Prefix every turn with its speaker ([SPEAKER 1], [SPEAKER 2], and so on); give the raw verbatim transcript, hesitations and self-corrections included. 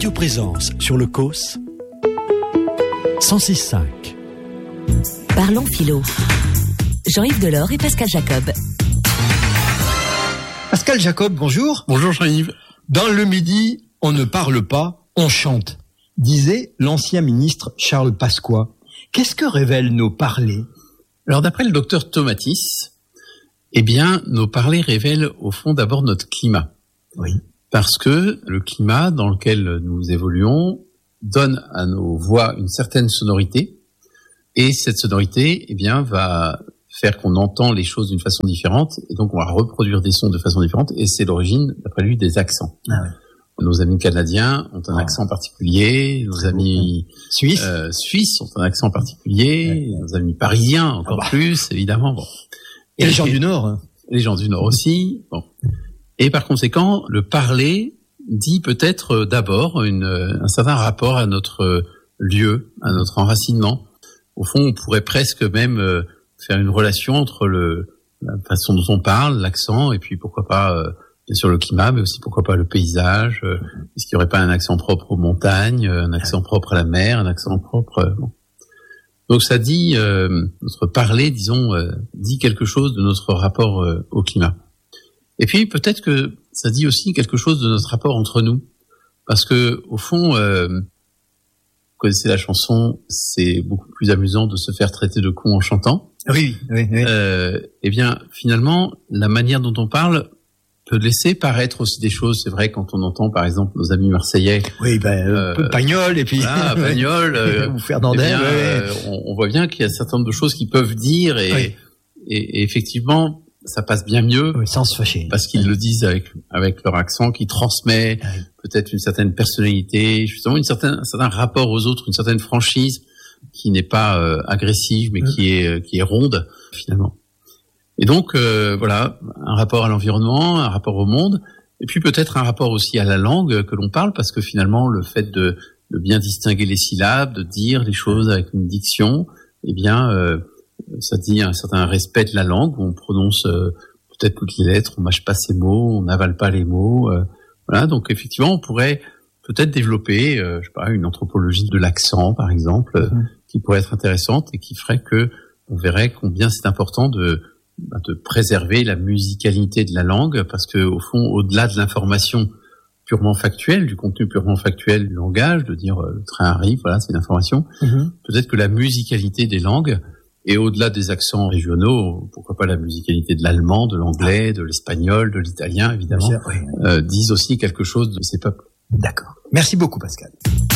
[SPEAKER 1] Radio Présence sur le C O S cent six virgule cinq.
[SPEAKER 2] Parlons philo. Jean-Yves Delors et Pascal Jacob.
[SPEAKER 3] Pascal Jacob, bonjour.
[SPEAKER 4] Bonjour Jean-Yves.
[SPEAKER 3] Dans le Midi, on ne parle pas, on chante, disait l'ancien ministre Charles Pasqua. Qu'est-ce que révèlent nos parlers ?
[SPEAKER 4] Alors d'après le docteur Tomatis, eh bien, nos parlers révèlent au fond d'abord notre climat.
[SPEAKER 3] Oui.
[SPEAKER 4] Parce que le climat dans lequel nous évoluons donne à nos voix une certaine sonorité, et cette sonorité, eh bien, va faire qu'on entend les choses d'une façon différente, et donc on va reproduire des sons de façon différente, et c'est l'origine, d'après lui, des accents.
[SPEAKER 3] Ah ouais.
[SPEAKER 4] Nos amis canadiens ont un ah. accent particulier, nos amis
[SPEAKER 3] suisses
[SPEAKER 4] euh, suisses ont un accent particulier, ouais. nos amis parisiens encore ah bah. plus, évidemment. Bon.
[SPEAKER 3] Et, et les gens du Nord. Hein.
[SPEAKER 4] Les gens du Nord aussi. Bon. Et par conséquent, le parler dit peut-être d'abord une, un certain rapport à notre lieu, à notre enracinement. Au fond, on pourrait presque même faire une relation entre le, la façon dont on parle, l'accent, et puis pourquoi pas, euh, bien sûr, le climat, mais aussi pourquoi pas le paysage. Euh, est-ce qu'il n'y aurait pas un accent propre aux montagnes, un accent propre à la mer, un accent propre... Euh, bon. Donc ça dit, euh, notre parler, disons, euh, dit quelque chose de notre rapport euh, au climat. Et puis peut-être que ça dit aussi quelque chose de notre rapport entre nous, parce que au fond, euh, vous connaissez la chanson, c'est beaucoup plus amusant de se faire traiter de con en chantant.
[SPEAKER 3] Oui, oui, oui.
[SPEAKER 4] Euh, eh bien, finalement, la manière dont on parle peut laisser paraître aussi des choses. C'est vrai quand on entend, par exemple, nos amis marseillais.
[SPEAKER 3] Oui, ben euh, Pagnol et puis
[SPEAKER 4] voilà, Pagnol euh,
[SPEAKER 3] ou Fernandel.
[SPEAKER 4] Eh bien,
[SPEAKER 3] ouais.
[SPEAKER 4] euh, on, on voit bien qu'il y a un certain nombre de choses qu'ils peuvent dire et,
[SPEAKER 3] oui.
[SPEAKER 4] et, et effectivement. Ça passe bien mieux,
[SPEAKER 3] oui, sans se fâcher,
[SPEAKER 4] parce qu'ils oui. le disent avec avec leur accent, qui transmet oui. peut-être une certaine personnalité, justement une certaine un certain rapport aux autres, une certaine franchise qui n'est pas euh, agressive, mais oui. qui est euh, qui est ronde finalement. Et donc euh, voilà, un rapport à l'environnement, un rapport au monde, et puis peut-être un rapport aussi à la langue que l'on parle, parce que finalement le fait de, de bien distinguer les syllabes, de dire les choses avec une diction, eh bien euh, ça dit un certain respect de la langue, où on prononce euh, peut-être toutes les lettres, on mâche pas ses mots, on n'avale pas les mots. Euh, voilà, donc effectivement, on pourrait peut-être développer, euh, je sais pas, une anthropologie de l'accent, par exemple, euh, mmh. qui pourrait être intéressante et qui ferait que on verrait combien c'est important de bah, de préserver la musicalité de la langue, parce que au fond, au-delà de l'information purement factuelle, du contenu purement factuel du langage, de dire euh, le train arrive, voilà, c'est une information. Mmh. Peut-être que la musicalité des langues et au-delà des accents régionaux, pourquoi pas la musicalité de l'allemand, de l'anglais, de l'espagnol, de l'italien, évidemment, sûr, oui. euh, disent aussi quelque chose de ces peuples.
[SPEAKER 3] D'accord. Merci beaucoup, Pascal.